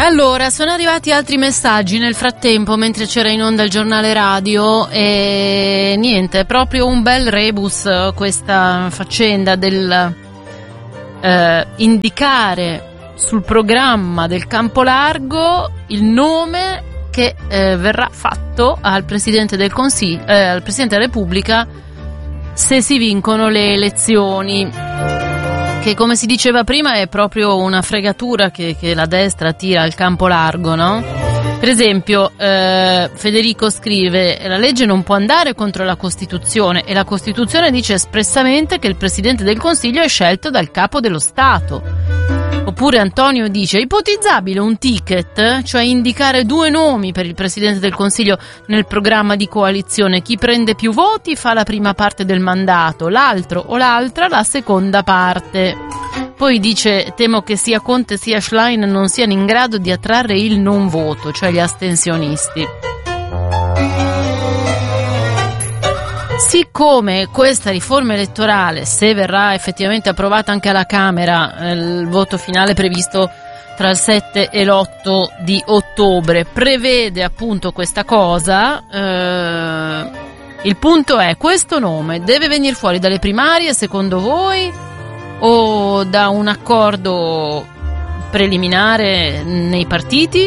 Allora, sono arrivati altri messaggi nel frattempo mentre c'era in onda il giornale radio e niente, è proprio un bel rebus questa faccenda del indicare sul programma del Campo Largo il nome che verrà fatto al Presidente del Consiglio, al Presidente della Repubblica se si vincono le elezioni, che come si diceva prima è proprio una fregatura che la destra tira al campo largo, no? Per esempio Federico scrive: la legge non può andare contro la Costituzione e la Costituzione dice espressamente che il Presidente del Consiglio è scelto dal Capo dello Stato. Oppure Antonio dice: ipotizzabile un ticket, cioè indicare 2 nomi per il Presidente del Consiglio nel programma di coalizione. Chi prende più voti fa la prima parte del mandato, l'altro o l'altra la seconda parte. Poi dice: temo che sia Conte sia Schlein non siano in grado di attrarre il non voto, cioè gli astensionisti. Siccome questa riforma elettorale, se verrà effettivamente approvata anche alla Camera, il voto finale previsto tra il 7 e l'8 di ottobre, prevede appunto questa cosa, il punto è: questo nome deve venire fuori dalle primarie secondo voi o da un accordo preliminare nei partiti,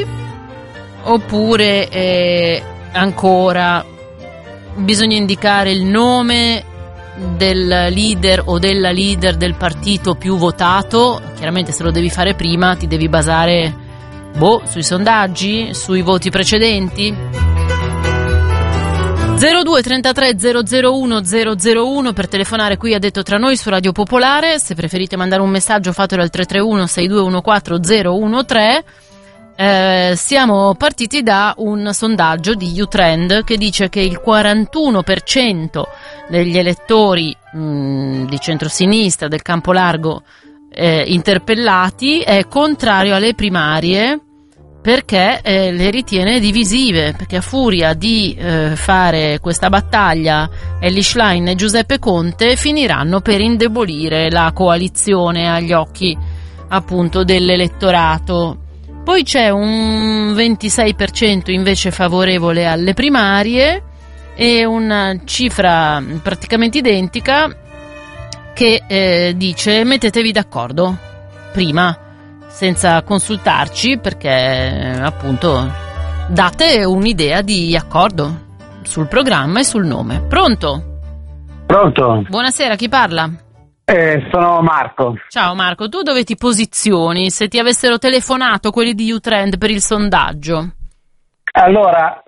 oppure ancora bisogna indicare il nome del leader o della leader del partito più votato? Chiaramente se lo devi fare prima ti devi basare sui sondaggi, sui voti precedenti. 02 33 001 001 per telefonare qui a Detto Tra Noi su Radio Popolare. Se preferite mandare un messaggio fatelo al 331 6214 013. Siamo partiti da un sondaggio di Utrend che dice che il 41% degli elettori di centrosinistra del campo largo interpellati è contrario alle primarie perché le ritiene divisive, perché a furia di fare questa battaglia Elly Schlein e Giuseppe Conte finiranno per indebolire la coalizione agli occhi appunto dell'elettorato. Poi c'è un 26% invece favorevole alle primarie e una cifra praticamente identica che dice: mettetevi d'accordo prima, senza consultarci, perché appunto date un'idea di accordo sul programma e sul nome. Pronto? Pronto? Buonasera, chi parla? Sono Marco. Ciao Marco, tu dove ti posizioni se ti avessero telefonato quelli di Utrend per il sondaggio? Allora,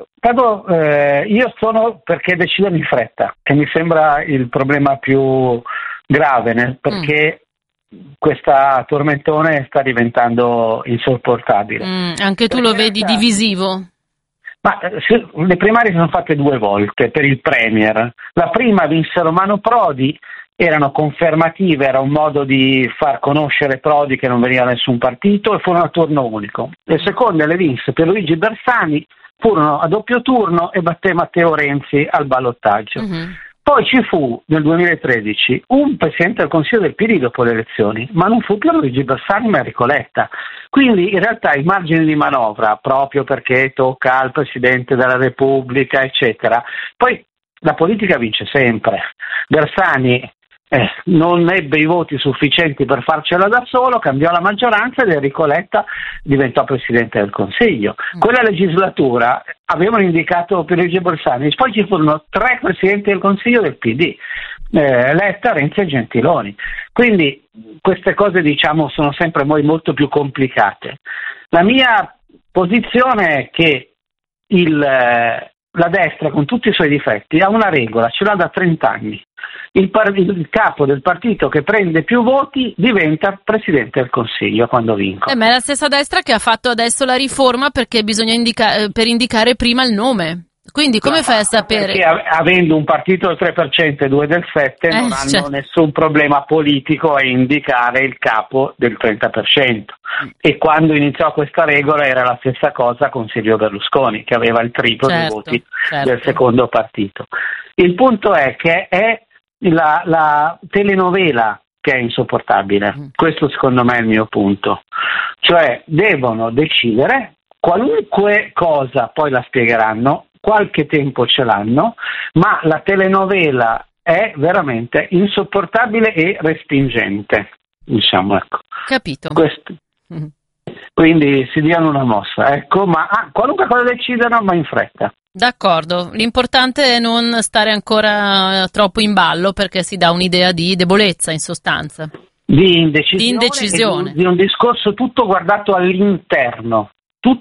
io sono perché decidono in fretta, che mi sembra il problema più grave, perché questa tormentone sta diventando insopportabile. Anche tu lo vedi divisivo? Ma le primarie sono fatte 2 volte per il Premier. La prima vinse Romano Prodi, erano confermative, era un modo di far conoscere Prodi che non veniva da nessun partito e furono a turno unico. Le seconde le vinse Pierluigi Bersani, furono a doppio turno e batté Matteo Renzi al ballottaggio. Poi ci fu nel 2013 un Presidente del Consiglio del PD dopo le elezioni, ma non fu Pierluigi Bersani ma Enrico Letta. Quindi in realtà i margini di manovra, proprio perché tocca al Presidente della Repubblica, eccetera. Poi la politica vince sempre. Bersani non ebbe i voti sufficienti per farcela da solo, cambiò la maggioranza ed Enrico Letta diventò Presidente del Consiglio. Quella legislatura avevano indicato Pierluigi Bersani, poi ci furono 3 Presidenti del Consiglio del PD, Letta, Renzi e Gentiloni. Quindi queste cose sono sempre molto più complicate. La mia posizione è che la destra, con tutti i suoi difetti, ha una regola, ce l'ha da 30 anni. Il capo del partito che prende più voti diventa Presidente del Consiglio quando vincono. Ma è la stessa destra che ha fatto adesso la riforma perché bisogna indicare prima il nome. Quindi come fai a sapere? Perché avendo un partito del 3% e 2 del 7% non hanno nessun problema politico a indicare il capo del 30%. E quando iniziò questa regola era la stessa cosa con Silvio Berlusconi, che aveva il triplo dei voti del secondo partito. Il punto è che è la telenovela che è insopportabile. Questo secondo me è il mio punto. Cioè devono decidere qualunque cosa, poi la spiegheranno, qualche tempo ce l'hanno, ma la telenovela è veramente insopportabile e respingente, diciamo, ecco. Capito. Questo. Quindi si diano una mossa, ecco, ma qualunque cosa decidano, ma in fretta. D'accordo, l'importante è non stare ancora troppo in ballo, perché si dà un'idea di debolezza, in sostanza. Di indecisione. E di un discorso tutto guardato all'interno,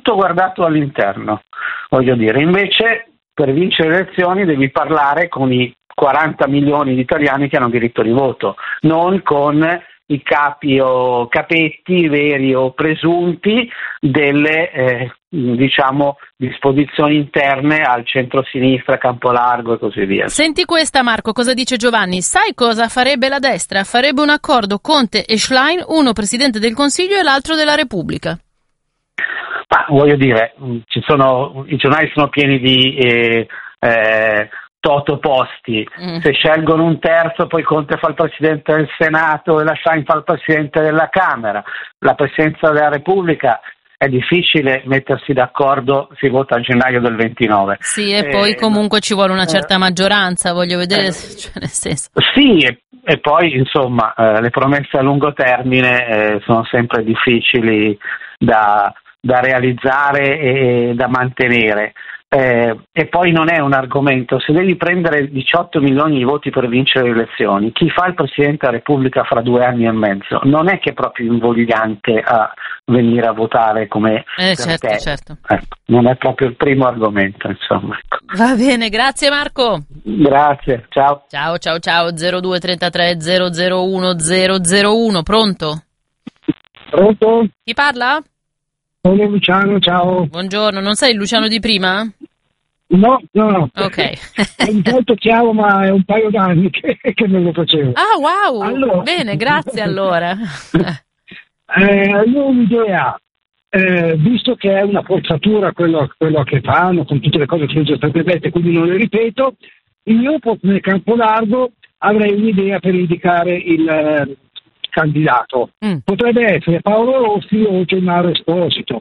voglio dire. Invece, per vincere le elezioni devi parlare con i 40 milioni di italiani che hanno diritto di voto, non con i capi o capetti veri o presunti delle disposizioni interne al centro-sinistra, Campolargo e così via. Senti questa, Marco, cosa dice Giovanni? Sai cosa farebbe la destra? Farebbe un accordo Conte e Schlein, uno presidente del Consiglio e l'altro della Repubblica. Ma voglio dire, i giornali sono pieni di totoposti. Se scelgono un terzo, poi Conte fa il presidente del Senato e la Schlein fa il presidente della Camera. La presidenza della Repubblica è difficile mettersi d'accordo, si vota a gennaio del 29. Sì, e poi comunque ci vuole una certa maggioranza, voglio vedere, cioè nel senso. Sì, e poi insomma le promesse a lungo termine sono sempre difficili da realizzare e da mantenere. E poi non è un argomento. Se devi prendere 18 milioni di voti per vincere le elezioni, chi fa il Presidente della Repubblica fra 2 anni e mezzo non è che è proprio invogliante a venire a votare come certo. Ecco, non è proprio il primo argomento, insomma. Va bene, grazie Marco. Grazie, ciao. Ciao 0233 001 001. Pronto? Chi parla? Sono Luciano, ciao. Buongiorno, non sei il Luciano di prima? No. Ok. È un volto chiaro, ma è un paio d'anni che non lo facevo. Ah, wow! Allora. Bene, grazie allora. Io ho un'idea, visto che è una forzatura quello che fanno, con tutte le cose che sono già state dette, quindi non le ripeto, io nel campo largo avrei un'idea per indicare il candidato. Potrebbe essere Paolo Rossi o Gennaro Esposito.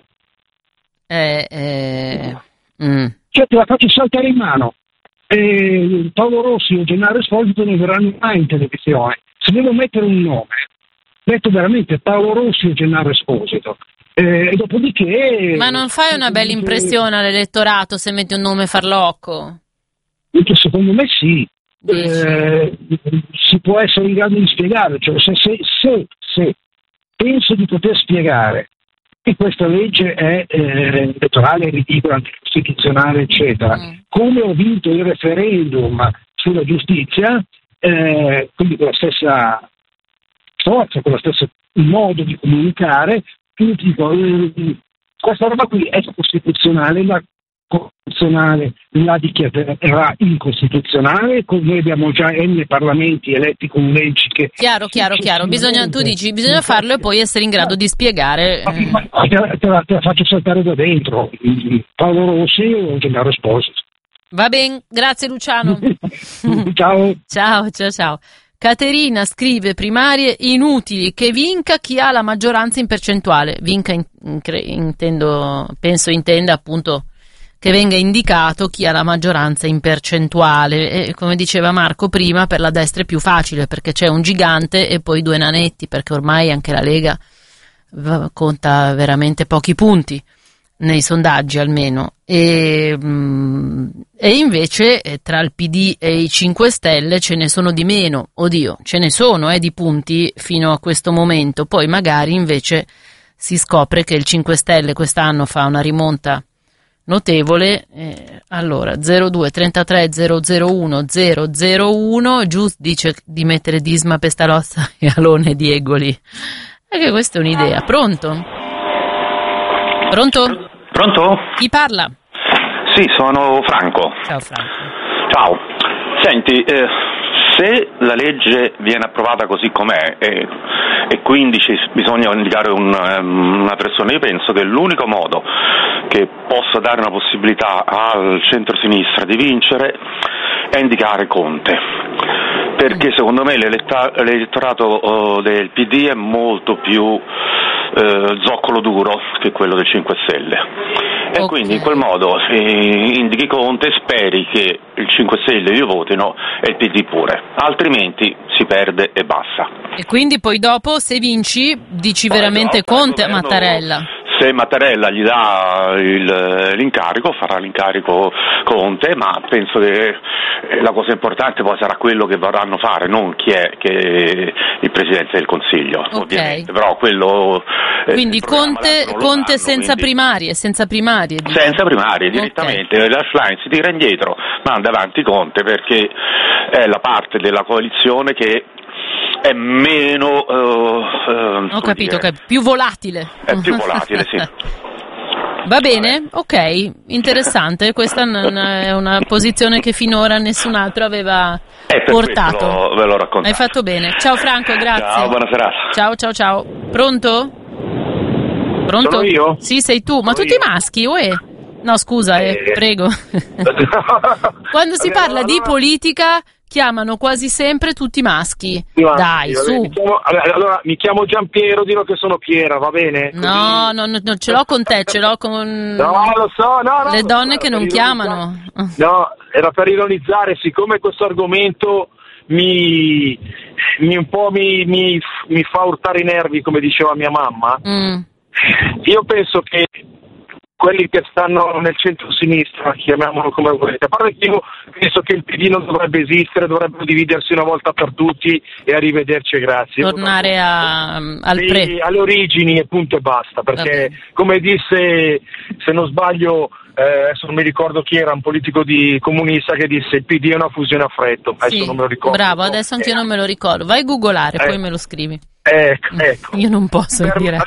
Cioè te la faccio saltare in mano. Paolo Rossi o Gennaro Esposito non verranno mai in televisione. Se devo mettere un nome, metto veramente Paolo Rossi o Gennaro Esposito. E dopodiché. Ma non fai una bella impressione all'elettorato se metti un nome farlocco? Secondo me sì. Si può essere in grado di spiegare, cioè se penso di poter spiegare che questa legge è elettorale, ridicola, anticostituzionale, eccetera, come ho vinto il referendum sulla giustizia, quindi con la stessa forza, con lo stesso modo di comunicare, quindi dico, questa roba qui è costituzionale, la costituzionale la dichiarerà incostituzionale, noi abbiamo già N parlamenti eletti con leggi che... Chiaro, tu dici, bisogna farlo e poi essere in grado di spiegare... Te la faccio saltare da dentro, Paolo Rossi o Gennaro Esposito. Va bene, grazie Luciano. Ciao. Caterina scrive: primarie inutili, che vinca chi ha la maggioranza in percentuale. Vinca penso intenda appunto che venga indicato chi ha la maggioranza in percentuale, e come diceva Marco prima, per la destra è più facile perché c'è un gigante e poi 2 nanetti, perché ormai anche la Lega conta veramente pochi punti nei sondaggi almeno, e invece tra il PD e i 5 Stelle ce ne sono di meno, ce ne sono di punti fino a questo momento, poi magari invece si scopre che il 5 Stelle quest'anno fa una rimonta notevole. Allora 02 33 001 001. Giusto dice di mettere Disma, Pestalozza e Alone Diegoli, che questa è un'idea. Pronto? Chi parla? Sì, sono Franco. Ciao Franco. Ciao. Senti, se la legge viene approvata così com'è e quindi bisogna indicare una persona, io penso che l'unico modo che possa dare una possibilità al centro-sinistra di vincere è indicare Conte, perché secondo me l'elettorato del PD è molto più zoccolo duro che quello del 5 Stelle e quindi in quel modo indichi Conte, speri che il 5 Stelle li votino e il PD pure, altrimenti si perde e basta. E quindi poi dopo, se vinci, dici veramente Conte a Mattarella? Se Mattarella gli dà l'incarico, farà l'incarico Conte, ma penso che la cosa importante poi sarà quello che vorranno fare, non chi è che il Presidente del Consiglio, ovviamente. Però quello quindi Conte senza primarie. Senza primarie, direttamente. La Schlein si tira indietro, manda avanti Conte perché è la parte della coalizione che è meno ho capito, più volatile. È più volatile, sì. Va bene, ok, interessante, questa è una posizione che finora nessun altro aveva portato. Ve lo racconto. Hai fatto bene. Ciao Franco, grazie. Ciao, buona serata. Ciao. Pronto? Sono io? Sì, sei tu, ma tutti maschi, uè? No, scusa, prego. Quando si parla di politica chiamano quasi sempre tutti maschi. Dai, su. Allora, mi chiamo Giampiero, dirò che sono Piera, va bene? No, non ce l'ho con te, ce l'ho con lo so, le donne che non chiamano. No, era per ironizzare, siccome questo argomento mi fa urtare i nervi, come diceva mia mamma. Io penso che quelli che stanno nel centro-sinistra, chiamiamolo come volete, a parte che io penso che il PD non dovrebbe esistere, dovrebbero dividersi una volta per tutti e arrivederci e grazie. Tornare alle origini e punto e basta, perché come disse, se non sbaglio, adesso non mi ricordo chi era, un politico comunista che disse il PD è una fusione a freddo, adesso non me lo ricordo. Bravo, adesso anch'io non me lo ricordo, vai a googolare, poi me lo scrivi. Ecco. Io non posso dire.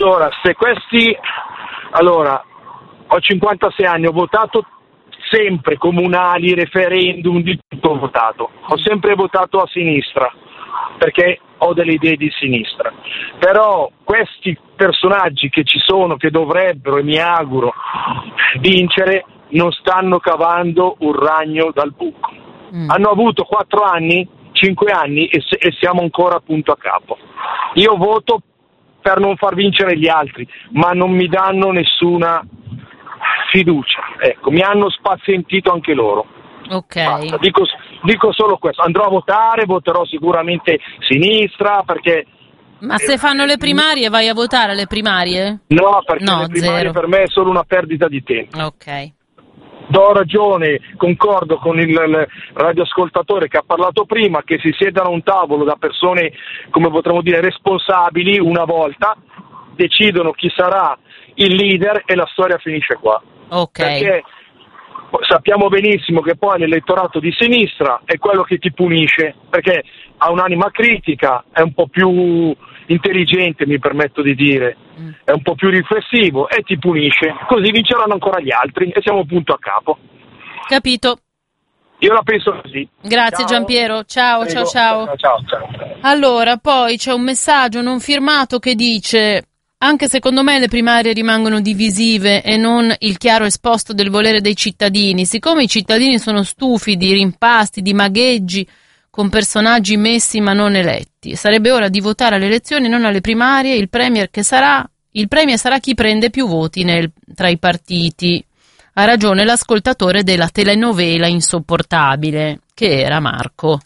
Allora, ho 56 anni, ho votato sempre, comunali, referendum, di tutto ho votato. Ho sempre votato a sinistra, perché ho delle idee di sinistra. Però questi personaggi che ci sono, che dovrebbero, e mi auguro, vincere, non stanno cavando un ragno dal buco. Hanno avuto 4 anni, 5 anni e siamo ancora punto a capo. Io voto per non far vincere gli altri, ma non mi danno nessuna fiducia, ecco, mi hanno spazientito anche loro. Ok. Dico solo questo, andrò a votare, voterò sicuramente sinistra perché... Ma se fanno le primarie vai a votare alle primarie? No, perché le primarie zero. Per me è solo una perdita di tempo. Ok. Do ragione, concordo con il radioascoltatore che ha parlato prima, che si siedano a un tavolo da persone, come potremmo dire, responsabili una volta, decidono chi sarà il leader e la storia finisce qua. Ok. Perché sappiamo benissimo che poi l'elettorato di sinistra è quello che ti punisce, perché ha un'anima critica, è un po' più intelligente, mi permetto di dire, è un po' più riflessivo e ti punisce, così vinceranno ancora gli altri e siamo punto a capo. Capito. Io la penso così. Grazie. Ciao. Giampiero, ciao. Ciao. Allora, poi c'è un messaggio non firmato che dice: anche secondo me le primarie rimangono divisive e non il chiaro esposto del volere dei cittadini, siccome i cittadini sono stufi di rimpasti, di magheggi con personaggi messi ma non eletti. Sarebbe ora di votare alle elezioni, non alle primarie. Il premier sarà chi prende più voti tra i partiti. Ha ragione l'ascoltatore della telenovela insopportabile, che era Marco.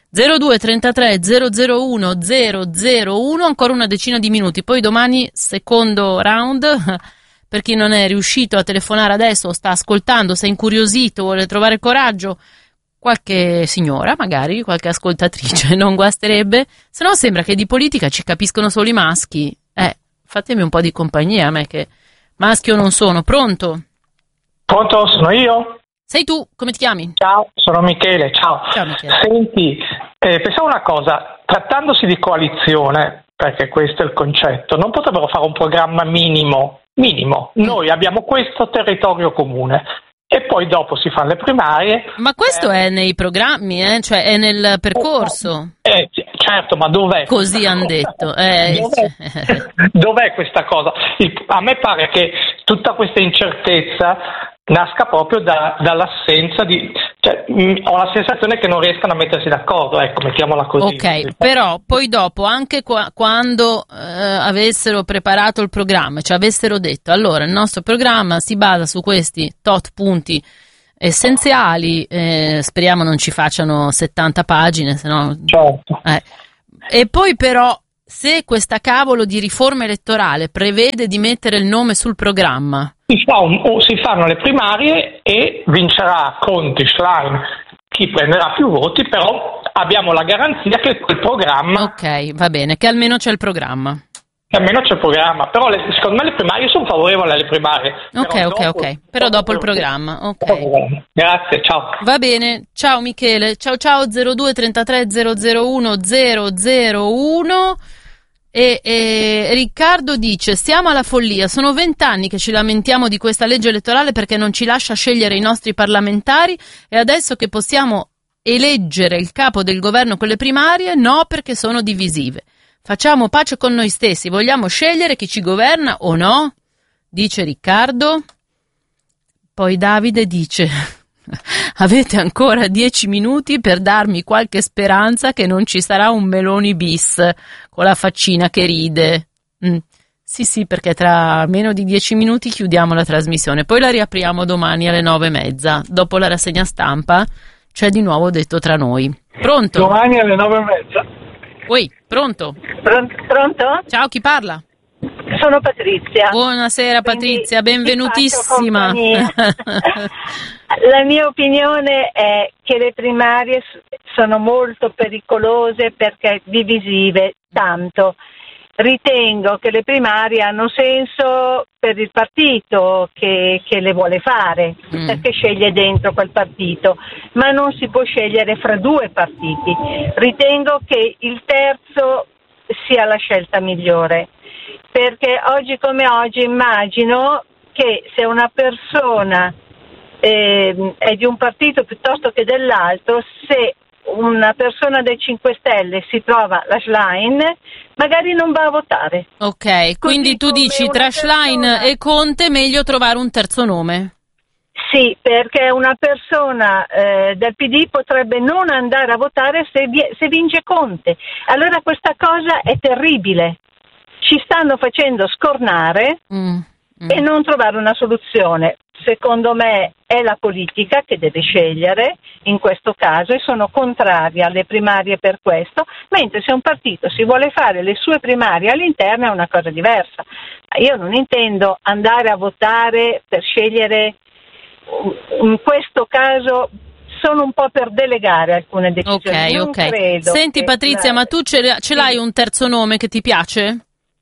0233 001 001, ancora una decina di minuti, poi domani secondo round. Per chi non è riuscito a telefonare adesso, sta ascoltando, si è incuriosito, vuole trovare coraggio, qualche signora, magari qualche ascoltatrice, non guasterebbe, se no sembra che di politica ci capiscono solo i maschi. Fatemi un po' di compagnia, a me che maschio non sono. Pronto? Pronto, sono io? Sei tu, come ti chiami? Ciao, sono Michele, ciao. Ciao Michele. Senti, pensavo una cosa, trattandosi di coalizione, perché questo è il concetto, non potrebbero fare un programma minimo. Noi abbiamo questo territorio comune e poi dopo si fanno le primarie. Ma questo è nei programmi, cioè è nel percorso. Certo, ma dov'è? Così hanno detto. Dov'è questa cosa? A me pare che tutta questa incertezza nasca proprio dall'assenza di Cioè, ho la sensazione che non riescano a mettersi d'accordo, ecco, mettiamola così. Ok, però poi dopo, anche quando avessero preparato il programma, cioè avessero detto, allora il nostro programma si basa su questi tot punti essenziali, speriamo non ci facciano 70 pagine, sennò... Certo. E poi però, se questa cavolo di riforma elettorale prevede di mettere il nome sul programma... Si fanno le primarie e vincerà Conte, Schlein, chi prenderà più voti, però abbiamo la garanzia che quel programma... Ok, va bene, che almeno c'è il programma. Almeno c'è il programma, però secondo me le primarie sono favorevoli alle primarie. Ok, però dopo il programma, ok. Grazie, ciao. Va bene, ciao Michele, ciao 02 33 001 001 e Riccardo dice, siamo alla follia, sono 20 anni che ci lamentiamo di questa legge elettorale perché non ci lascia scegliere i nostri parlamentari e adesso che possiamo eleggere il capo del governo con le primarie, no perché sono divisive. Facciamo pace con noi stessi, vogliamo scegliere chi ci governa o no? Dice Riccardo. Poi Davide dice, avete ancora 10 minuti per darmi qualche speranza che non ci sarà un Meloni bis con la faccina che ride. Sì, perché tra meno di 10 minuti chiudiamo la trasmissione, poi la riapriamo domani alle 9:30, dopo la rassegna stampa c'è di nuovo Detto tra noi. Pronto? Domani alle 9:30. Pronto? Pronto? Ciao, chi parla? Sono Patrizia. Buonasera Patrizia, benvenutissima. La mia opinione è che le primarie sono molto pericolose perché divisive, tanto. Ritengo che le primarie hanno senso per il partito che le vuole fare, perché sceglie dentro quel partito, ma non si può scegliere fra due partiti. Ritengo che il terzo sia la scelta migliore, perché oggi come oggi immagino che se una persona è di un partito piuttosto che dell'altro, se una persona dei 5 Stelle si trova la Schlein, magari non va a votare. Ok, quindi tu dici tra Schlein e Conte meglio trovare un terzo nome? Sì, perché una persona del PD potrebbe non andare a votare se vince Conte. Allora questa cosa è terribile. Ci stanno facendo scornare e non trovare una soluzione. Secondo me è la politica che deve scegliere in questo caso e sono contraria alle primarie per questo, mentre se un partito si vuole fare le sue primarie all'interno è una cosa diversa. Io non intendo andare a votare per scegliere, in questo caso sono un po' per delegare alcune decisioni. Ok. Senti Patrizia, ma tu ce l'hai un terzo nome che ti piace?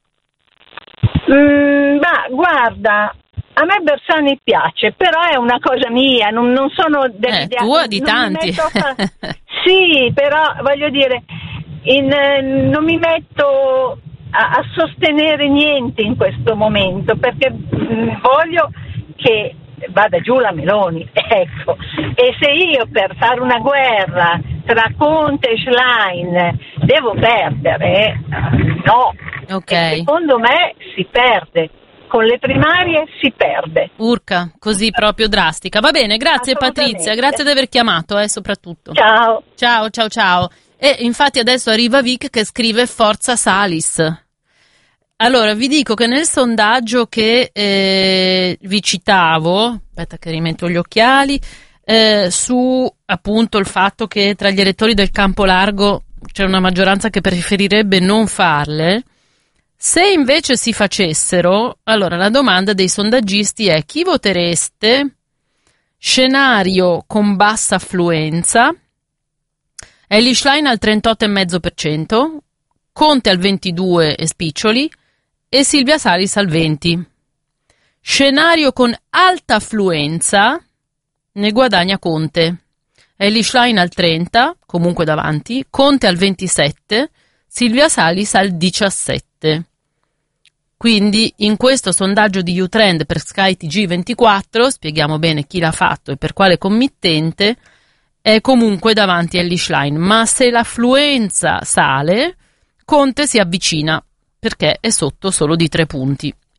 Ma guarda, a me Bersani piace, però è una cosa mia, non sono dell'idea. Tua di tanti. Sì, però voglio dire, non mi metto a sostenere niente in questo momento, perché voglio che vada giù la Meloni, ecco. E se io per fare una guerra tra Conte e Schlein devo perdere, no. Okay. E secondo me si perde. Con le primarie si perde. Urca, così proprio drastica. Va bene, grazie Patrizia, grazie di aver chiamato, soprattutto. Ciao. Ciao. E infatti adesso arriva Vic che scrive Forza Salis. Allora, vi dico che nel sondaggio che vi citavo, aspetta che rimetto gli occhiali, su appunto il fatto che tra gli elettori del campo largo c'è una maggioranza che preferirebbe non farle. Se invece si facessero, allora la domanda dei sondaggisti è: chi votereste? Scenario con bassa affluenza, Elly Schlein al 38,5%, Conte al 22% e spiccioli e Silvia Salis al 20%. Scenario con alta affluenza, ne guadagna Conte, Elly Schlein al 30%, comunque davanti, Conte al 27%, Silvia Salis al 17%. Quindi in questo sondaggio di U-Trend per Sky TG24, spieghiamo bene chi l'ha fatto e per quale committente, è comunque davanti a Elly Schlein, ma se l'affluenza sale, Conte si avvicina perché è sotto solo di 3 punti.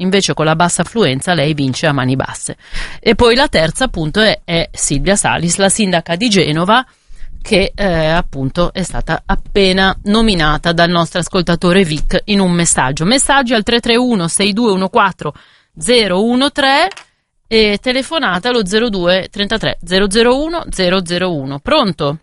invece con la bassa affluenza lei vince a mani basse. E poi la terza appunto è Silvia Salis, la sindaca di Genova, che appunto è stata appena nominata dal nostro ascoltatore Vic in un messaggio. Messaggi al 331 6214 013 e telefonata allo 02 33 001 001. Pronto?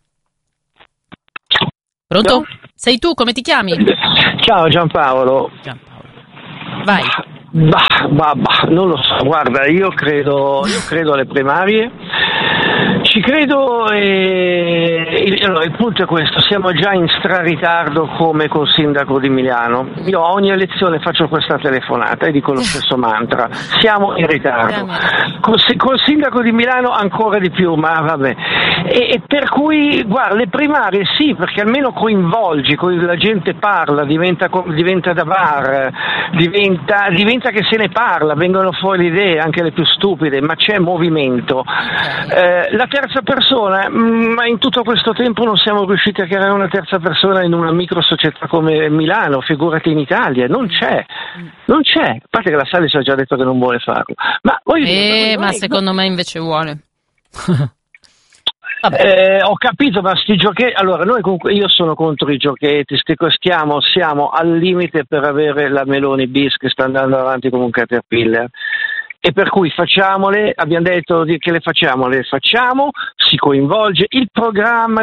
Pronto? No? Sei tu, come ti chiami? Ciao Giampaolo. Vai. Non lo so, guarda, io credo alle primarie, ci credo allora, il punto è questo, siamo già in straritardo come col sindaco di Milano. Io a ogni elezione faccio questa telefonata e dico lo stesso mantra, siamo in ritardo. Col sindaco di Milano ancora di più, ma vabbè. E per cui, guarda, le primarie sì, perché almeno coinvolgi, la gente parla, diventa da bar, diventa che se ne parla, vengono fuori le idee, anche le più stupide, ma c'è movimento. La terza persona, ma in tutto questo tempo non siamo riusciti a creare una terza persona in una micro società come Milano, figurati in Italia, non c'è, a parte che la Salis ha già detto che non vuole farlo, ma secondo me invece vuole. Ho capito, ma sti giochetti, allora noi comunque, io sono contro i giochetti, siamo al limite per avere la Meloni bis che sta andando avanti come un caterpillar. E per cui facciamole, abbiamo detto che le facciamo, si coinvolge il programma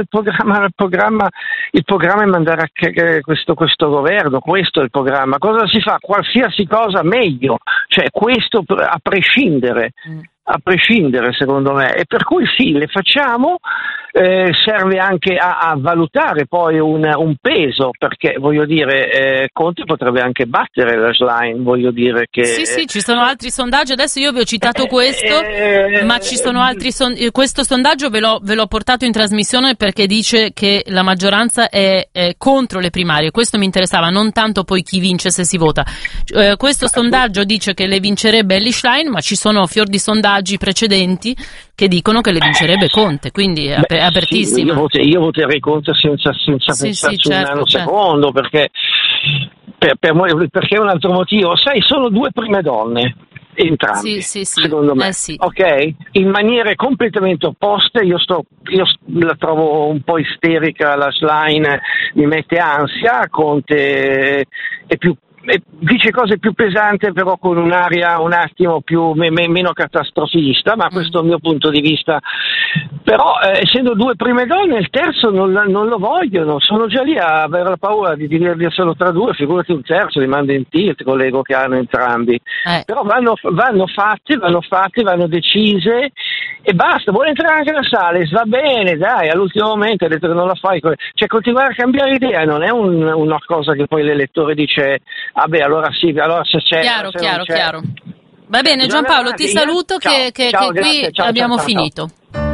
è mandare a questo governo, questo è il programma. Cosa si fa? Qualsiasi cosa meglio, cioè questo a prescindere secondo me, e per cui sì, le facciamo, serve anche a valutare poi un peso, perché voglio dire Conte potrebbe anche battere la Schlein, voglio dire che sì, ci sono altri sondaggi, adesso io vi ho citato questo, ma ci sono altri questo sondaggio ve l'ho portato in trasmissione perché dice che la maggioranza è contro le primarie, questo mi interessava, non tanto poi chi vince se si vota. Questo sondaggio dice che le vincerebbe Elly Schlein, ma ci sono fior di sondaggi precedenti che dicono che le vincerebbe Conte, quindi è apertissimo. Sì, io voterei Conte senza pensarci un nanosecondo, perché è un altro motivo. Sai, sono due prime donne, entrambi, secondo me, ok? In maniere completamente opposte. Io la trovo un po' isterica, la Schlein mi mette ansia, Conte è più dice cose più pesanti, però con un'aria un attimo più meno catastrofista, ma questo è il mio punto di vista. Però essendo due prime donne, il terzo non lo vogliono, sono già lì a avere la paura di dividerselo tra due, figurati un terzo, li manda in tilt con l'ego che hanno entrambi. Però vanno fatte, vanno decise e basta. Vuole entrare anche la Salis, va bene, dai, all'ultimo momento ha detto che non la fai, cioè continuare a cambiare idea non è una cosa che poi l'elettore dice vabbè, allora sì, allora se c'è... Chiaro. Va bene, Giampaolo, ti saluto, che ciao, qui grazie, ciao, abbiamo ciao. finito.